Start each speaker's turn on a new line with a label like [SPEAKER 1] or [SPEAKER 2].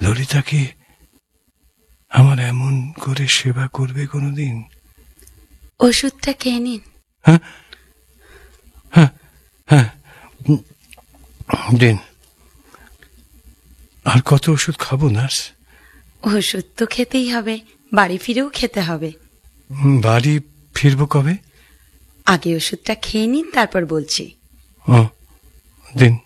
[SPEAKER 1] ললিতা কি আমার এমন করে সেবা করবে কোনোদিন?
[SPEAKER 2] ওষুধটা খেয়ে নিন।
[SPEAKER 1] হ্যাঁ হ্যাঁ হ্যাঁ, দিন। আর কত ওষুধ খাবো নার্স?
[SPEAKER 2] ওষুধ তো খেতেই হবে, বাড়ি ফিরেও খেতে হবে।
[SPEAKER 1] বাড়ি ফিরবো কবে?
[SPEAKER 2] আগে ওষুধটা খেয়ে নিন, তারপর বলছি।
[SPEAKER 1] ও, দিন।